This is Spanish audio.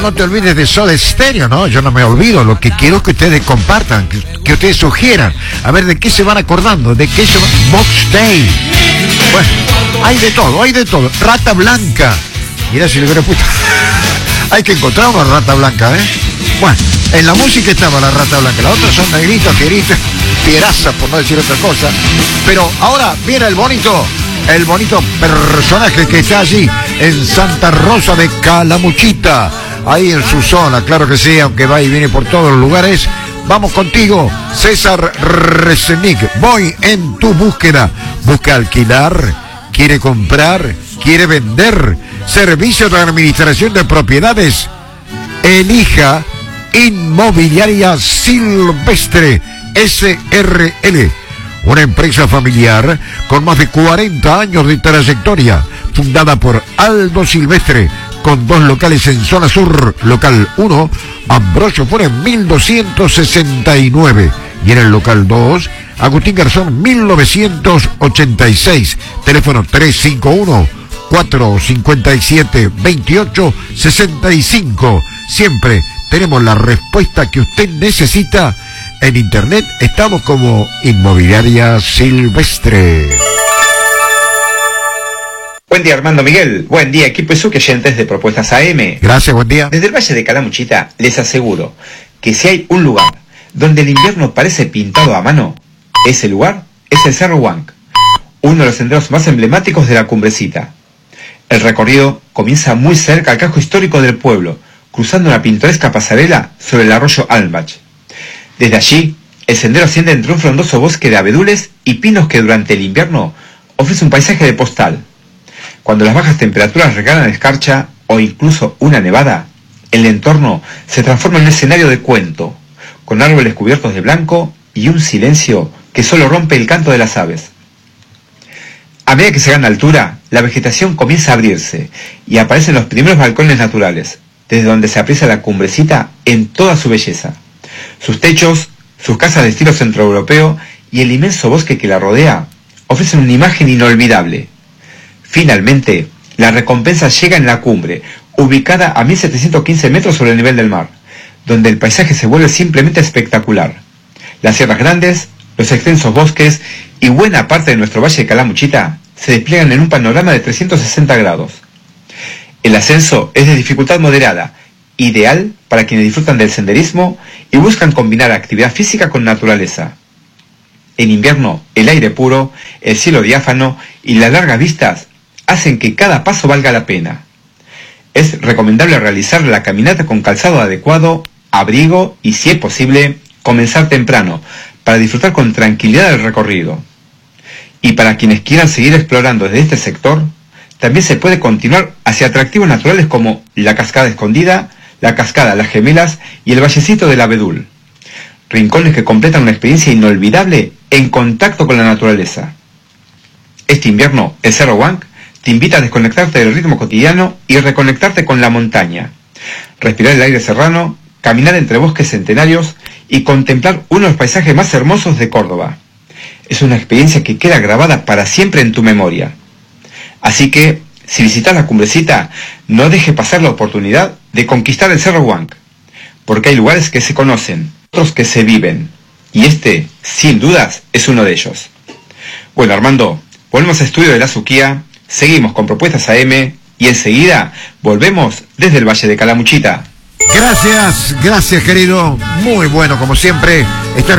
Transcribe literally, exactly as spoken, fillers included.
no te olvides de Soda Stereo, ¿no? Yo no me olvido. Lo que quiero es que ustedes compartan, que, que ustedes sugieran. A ver, ¿de qué se van acordando? ¿De qué se van? Box Day. Bueno, hay de todo, hay de todo. Rata Blanca. Mira si le hubiera puesto... Hay que encontrar una rata blanca, ¿eh? Bueno, en la música estaba la rata blanca. Las otras son negritas, fieritas, fierazas, por no decir otra cosa. Pero ahora viene el bonito, el bonito personaje que está allí en Santa Rosa de Calamuchita. Ahí en su zona, claro que sí, aunque va y viene por todos los lugares. Vamos contigo, César Resenick. Voy en tu búsqueda. Busca alquilar, quiere comprar, quiere vender. Servicio de administración de propiedades. Elija Inmobiliaria Silvestre S R L, una empresa familiar con más de cuarenta años de trayectoria, fundada por Aldo Silvestre, con dos locales en zona sur. Local uno, Ambrosio Funes mil doscientos sesenta y nueve, y en el local dos, Agustín Garzón mil novecientos ochenta y seis. Teléfono tres cinco uno, cuatro cinco siete, dos ocho seis cinco. Siempre tenemos la respuesta que usted necesita. En internet estamos como Inmobiliaria Silvestre. Buen día, Armando Miguel. Buen día, equipo y oyentes de Propuestas A M. Gracias, buen día. Desde el Valle de Calamuchita les aseguro que si hay un lugar donde el invierno parece pintado a mano, ese lugar es el Cerro Huanc, uno de los senderos más emblemáticos de la Cumbrecita. El recorrido comienza muy cerca al casco histórico del pueblo, cruzando una pintoresca pasarela sobre el arroyo Almbach. Desde allí, el sendero asciende entre un frondoso bosque de abedules y pinos que durante el invierno ofrece un paisaje de postal. Cuando las bajas temperaturas regalan escarcha o incluso una nevada, el entorno se transforma en un escenario de cuento, con árboles cubiertos de blanco y un silencio que solo rompe el canto de las aves. A medida que se gana altura, la vegetación comienza a abrirse y aparecen los primeros balcones naturales, desde donde se aprecia la Cumbrecita en toda su belleza. Sus techos, sus casas de estilo centroeuropeo y el inmenso bosque que la rodea ofrecen una imagen inolvidable. Finalmente, la recompensa llega en la cumbre, ubicada a mil setecientos quince metros sobre el nivel del mar, donde el paisaje se vuelve simplemente espectacular. Las sierras grandes, los extensos bosques y buena parte de nuestro Valle de Calamuchita se despliegan en un panorama de trescientos sesenta grados. El ascenso es de dificultad moderada, ideal para quienes disfrutan del senderismo y buscan combinar actividad física con naturaleza. En invierno, el aire puro, el cielo diáfano y las largas vistas hacen que cada paso valga la pena. Es recomendable realizar la caminata con calzado adecuado, abrigo y, si es posible, comenzar temprano para disfrutar con tranquilidad del recorrido. Y para quienes quieran seguir explorando desde este sector, también se puede continuar hacia atractivos naturales como la Cascada Escondida, la Cascada Las Gemelas y el Vallecito del Abedul. Rincones que completan una experiencia inolvidable en contacto con la naturaleza. Este invierno, el Cerro Huanc te invita a desconectarte del ritmo cotidiano y reconectarte con la montaña. Respirar el aire serrano, caminar entre bosques centenarios y contemplar uno de los paisajes más hermosos de Córdoba. Es una experiencia que queda grabada para siempre en tu memoria. Así que, si visitas la Cumbrecita, no deje pasar la oportunidad de conquistar el Cerro Huanc, porque hay lugares que se conocen, otros que se viven, y este, sin dudas, es uno de ellos. Bueno, Armando, volvemos a Estudio de la Suquía, seguimos con Propuestas A M, y enseguida volvemos desde el Valle de Calamuchita. Gracias, gracias querido, muy bueno como siempre. Estar